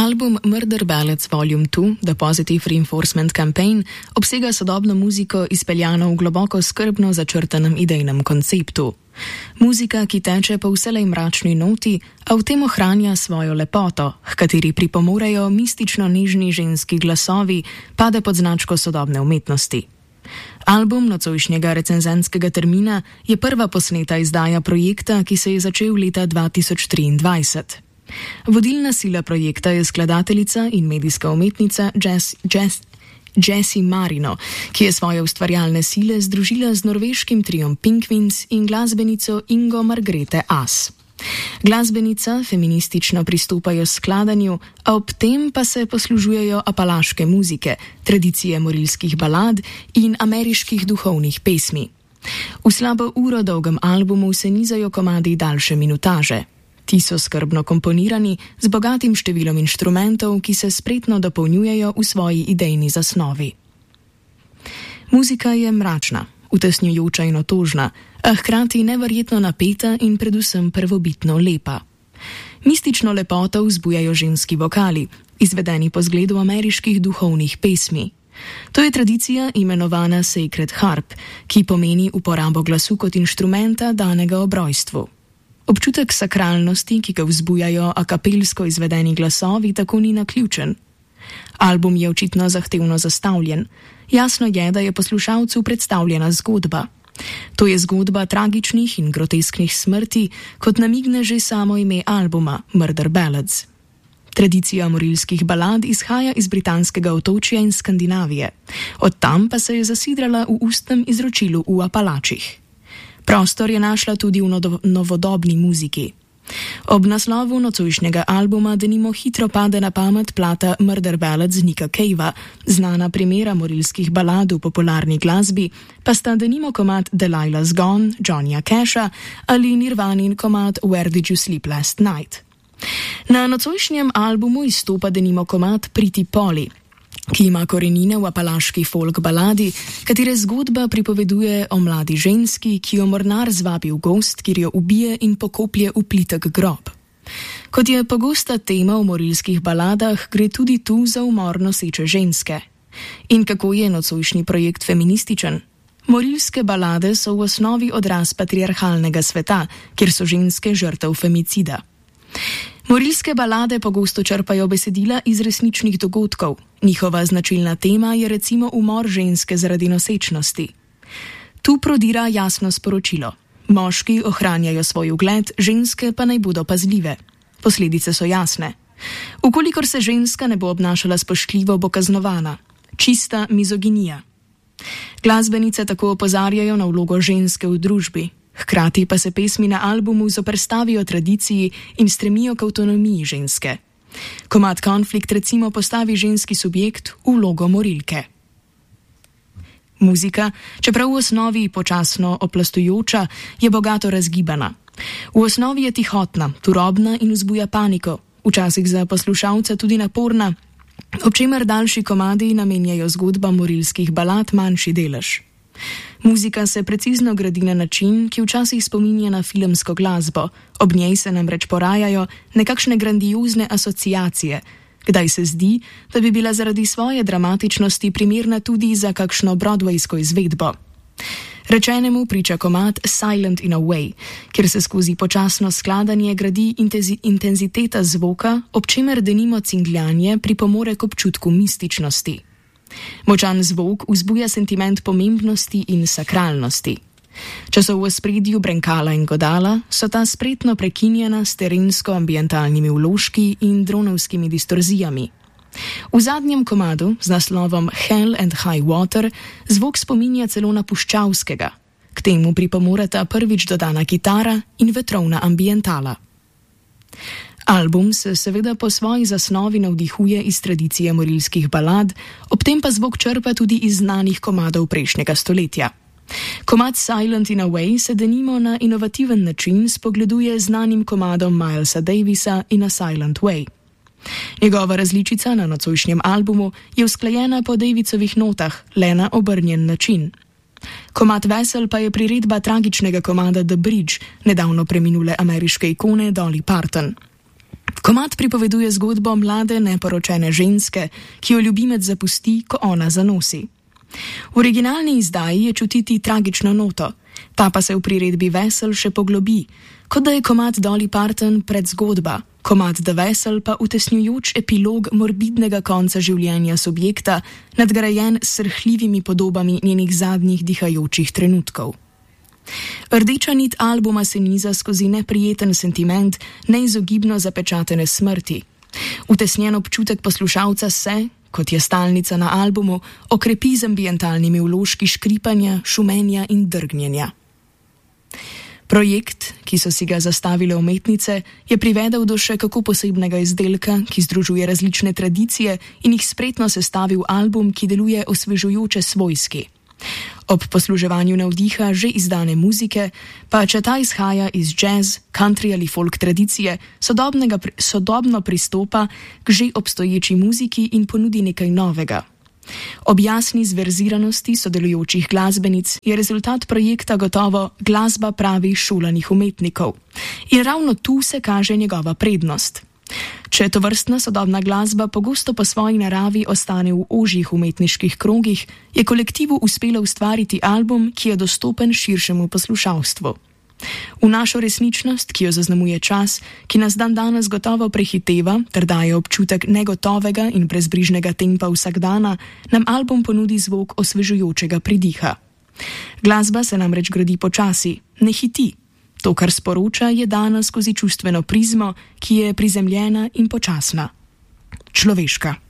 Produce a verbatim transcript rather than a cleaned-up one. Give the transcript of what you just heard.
Album Murder Ballads Volume dva, The Positive Reinforcement Campaign, obsega sodobno muziko izpeljano v globoko skrbno začrtanem idejnem konceptu. Muzika, ki teče po vselej mračni noti, a v tem ohranja svojo lepoto, h kateri pripomorejo mistično nežni ženski glasovi, pade pod značko sodobne umetnosti. Album nocojšnjega recenzentskega termina je prva posneta izdaja projekta, ki se je začel leta dva tisoč triindvajset. Vodilna sila projekta je skladateljica in medijska umetnica Jess, Jess, Jessie Marino, ki je svoje ustvarjalne sile združila z norveškim triom Pinkvins in glasbenico Ingo Margrethe As. Glasbenica feministično pristopajo skladanju, a ob tem pa se poslužujejo apalaške muzike, tradicije morilskih balad in ameriških duhovnih pesmi. V slabo uro dolgem albumu se nizajo komadi daljše minutaže. Ti so skrbno komponirani z bogatim številom inštrumentov, ki se spretno dopolnjujejo v svoji idejni zasnovi. Muzika je mračna, utesnjujoča in otožna, a hkrati neverjetno napeta in predvsem prvobitno lepa. Mistično lepoto vzbujajo ženski vokali, izvedeni po zgledu ameriških duhovnih pesmi. To je tradicija imenovana Sacred Harp, ki pomeni uporabo glasu kot inštrumenta danega ob rojstvu. Občutek sakralnosti, ki ga vzbujajo akapelsko izvedeni glasovi, tako ni naključen. Album je očitno zahtevno zastavljen. Jasno je, da je poslušalcu predstavljena zgodba. To je zgodba tragičnih in grotesknih smrti, kot namigne že samo ime albuma Murder Ballads. Tradicija morilskih balad izhaja iz britanskega otočja in Skandinavije. Od tam pa se je zasidrala v ustnem izročilu v Apalačih. Prostor je našla tudi v novodobni muziki. Ob naslovu nocojšnjega albuma denimo hitro pade na pamet plata Murder Ballads Nicka Cavea, znana primera morilskih balad v popularni glasbi, pa sta denimo komad Delilah's Gone Johnnyja Casha ali Nirvanin komad Where Did You Sleep Last Night. Na nocojšnjem albumu izstopa denimo komad Pretty Polly, ki ima korenine v apalaški folk baladi, katere zgodba pripoveduje o mladi ženski, ki jo mornar zvabi v gozd, kjer jo ubije in pokoplje v plitek grob. Kot je pogosta tema v morilskih baladah, gre tudi tu za umor noseče ženske. In kako je nocojšnji projekt feminističen? Morilske balade so v osnovi odraz patriarhalnega sveta, kjer so ženske žrtev femicida. Morilske balade pogosto črpajo besedila iz resničnih dogodkov. Njihova značilna tema je recimo umor ženske zaradi nosečnosti. Tu prodira jasno sporočilo. Moški ohranjajo svoj ugled, ženske pa naj bodo pazljive. Posledice so jasne. Ukolikor se ženska ne bo obnašala spoštljivo, bo kaznovana. Čista mizoginija. Glasbenice tako opozarjajo na vlogo ženske v družbi. Hkrati pa se pesmi na albumu zoperstavijo tradiciji in stremijo k avtonomiji ženske. Komad Konflikt recimo postavi ženski subjekt v vlogo morilke. Muzika, čeprav v osnovi počasno oplastujoča, je bogato razgibana. V osnovi je tihotna, turobna in vzbuja paniko, včasih za poslušalca tudi naporna, ob čemer daljši komadi namenjajo zgodbam morilskih balad manjši delež. Muzika se precizno gradi na način, ki včasih spominja na filmsko glasbo, ob njej se namreč porajajo nekakšne grandiozne asociacije, kdaj se zdi, da bi bila zaradi svoje dramatičnosti primerna tudi za kakšno broadwaysko izvedbo. Rečenemu priča komad Silent in Away, kjer se skozi počasno skladanje gradi intenzi- intenziteta zvoka, ob čemer denimo cingljanje pripomore k občutku mističnosti. Močan zvok vzbuja sentiment pomembnosti in sakralnosti. Če so v ospredju brenkala in godala, so ta spretno prekinjena s terensko-ambientalnimi vložki in dronovskimi distorzijami. V zadnjem komadu z naslovom Hell and High Water zvok spominja celo na puščavskega. K temu pripomoreta prvič dodana kitara in vetrovna ambientala. Album se seveda po svoji zasnovi navdihuje iz tradicije morilskih balad, ob tem pa zvok črpa tudi iz znanih komadov prejšnjega stoletja. Komad Silent in Away se denimo na inovativen način spogleduje z znanim komadom Milesa Davisa in A Silent Way. Njegova različica na nocojšnjem albumu je usklajena po Davisovih notah, le na obrnjen način. Komad Vesel pa je priredba tragičnega komada The Bridge, nedavno preminule ameriške ikone Dolly Parton. Komad pripoveduje zgodbo mlade neporočene ženske, ki jo ljubimec zapusti, ko ona zanosi. V originalni izdaji je čutiti tragično noto, ta pa se v priredbi Vesel še poglobi, kot da je komad Dolly Parton predzgodba, komad The Vesel pa utesnjujoč epilog morbidnega konca življenja subjekta, nadgrajen s srhljivimi podobami njenih zadnjih dihajočih trenutkov. Rdeča nit albuma se niza skozi neprijeten sentiment neizogibno zapečatene smrti. Utesnjen občutek poslušalca se, kot je stalnica na albumu, okrepi z ambientalnimi vložki škripanja, šumenja in drgnjenja. Projekt, ki so si ga zastavile umetnice, je privedel do še kako posebnega izdelka, ki združuje različne tradicije in jih spretno sestavil album, ki deluje osvežujoče svojski. Ob posluževanju navdiha že izdane muzike, pa če ta izhaja iz jazz, country ali folk tradicije, sodobnega, sodobno pristopa k že obstoječi muziki in ponudi nekaj novega. Ob jasni zverziranosti sodelujočih glasbenic je rezultat projekta gotovo glasba pravih šolanih umetnikov. In ravno tu se kaže njegova prednost. Če tovrstna sodobna glasba pogosto po svoji naravi ostane v ožjih umetniških krogih, je kolektivu uspelo ustvariti album, ki je dostopen širšemu poslušalstvu. V našo resničnost, ki jo zaznamuje čas, ki nas dan danes gotovo prehiteva ter daje občutek negotovega in brezbrižnega tempa vsakdana, nam album ponudi zvok osvežujočega pridiha. Glasba se namreč gradi počasi, ne hiti. To, kar sporoča, je dana skozi čustveno prizmo, ki je prizemljena in počasna. Človeška.